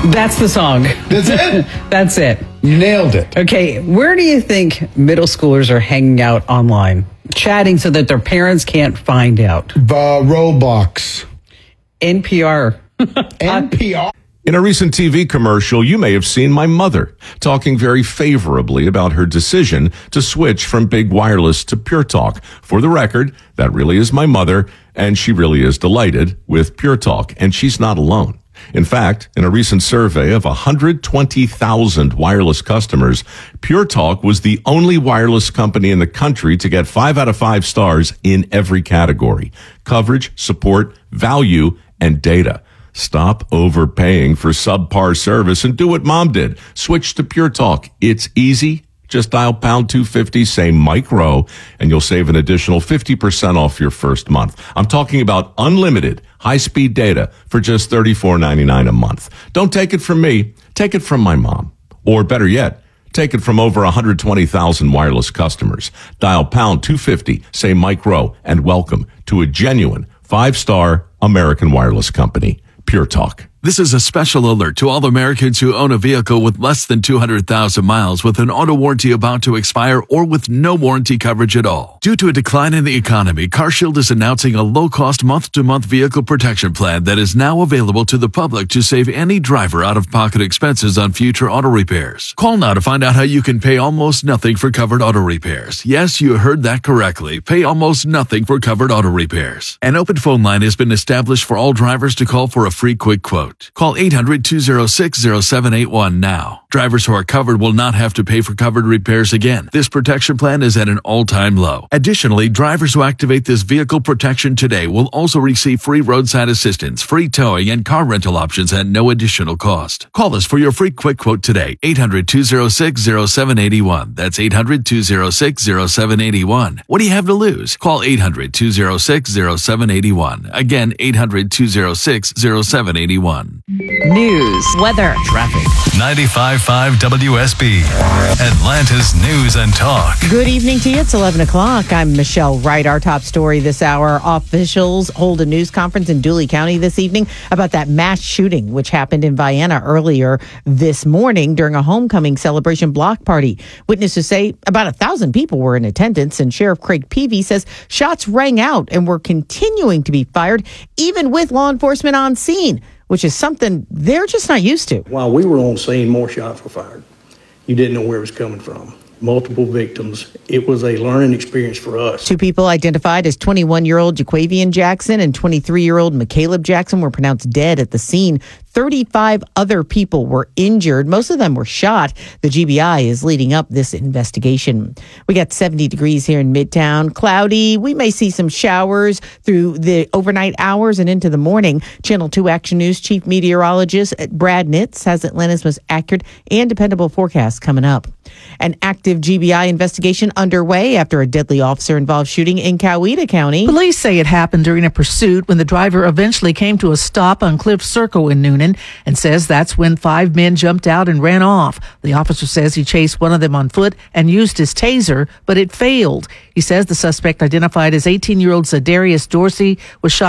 That's the song. That's it? That's it. You nailed it. Okay, where do you think middle schoolers are hanging out online? Chatting so that their parents can't find out. Roblox. NPR. NPR. In a recent TV commercial, you may have seen my mother talking very favorably about her decision to switch from big wireless to Pure Talk. For the record, that really is my mother, and she really is delighted with Pure Talk, and she's not alone. In fact, in a recent survey of 120,000 wireless customers, Pure Talk was the only wireless company in the country to get 5 out of 5 stars in every category: coverage, support, value, and data. Stop overpaying for subpar service and do what Mom did. Switch to Pure Talk. It's easy. Just dial pound 250, say Mike Rowe, and you'll save an additional 50% off your first month. I'm talking about unlimited high-speed data for just $34.99 a month. Don't take it from me. Take it from my mom. Or better yet, take it from over 120,000 wireless customers. Dial pound 250, say Mike Rowe, and welcome to a genuine 5-star American wireless company, Pure Talk. This is a special alert to all Americans who own a vehicle with less than 200,000 miles with an auto warranty about to expire or with no warranty coverage at all. Due to a decline in the economy, CarShield is announcing a low-cost month-to-month vehicle protection plan that is now available to the public to save any driver out-of-pocket expenses on future auto repairs. Call now to find out how you can pay almost nothing for covered auto repairs. Yes, you heard that correctly. Pay almost nothing for covered auto repairs. An open phone line has been established for all drivers to call for a free quick quote. Call 800-206-0781 now. Drivers who are covered will not have to pay for covered repairs again. This protection plan is at an all-time low. Additionally, drivers who activate this vehicle protection today will also receive free roadside assistance, free towing, and car rental options at no additional cost. Call us for your free quick quote today. 800-206-0781. That's 800-206-0781. What do you have to lose? Call 800-206-0781. Again, 800-206-0781. News, weather, traffic. 95.5 WSB, Atlanta's News and Talk. Good evening to you. It's 11 o'clock. I'm Michelle Wright. Our top story this hour: officials hold a news conference in Dooley County this evening about that mass shooting which happened in Vienna earlier this morning during a homecoming celebration block party. Witnesses say about 1,000 people were in attendance, and Sheriff Craig Peavy says shots rang out and were continuing to be fired even with law enforcement on scene, which is something they're just not used to. While we were on scene, more shots were fired. You didn't know where it was coming from. Multiple victims. It was a learning experience for us. 2 people identified as 21-year-old Jaquavian Jackson and 23-year-old McCaleb Jackson were pronounced dead at the scene. 35 other people were injured. Most of them were shot. The GBI is leading up this investigation. We got 70 degrees here in Midtown. Cloudy. We may see some showers through the overnight hours and into the morning. Channel 2 Action News Chief Meteorologist Brad Nitz has Atlanta's most accurate and dependable forecast coming up. An active GBI investigation underway after a deadly officer-involved shooting in Coweta County. Police say it happened during a pursuit when the driver eventually came to a stop on Cliff Circle in Noonan, and says that's when 5 men jumped out and ran off. The officer says he chased one of them on foot and used his taser, but it failed. He says the suspect, identified as 18-year-old Zadarius Dorsey, was shot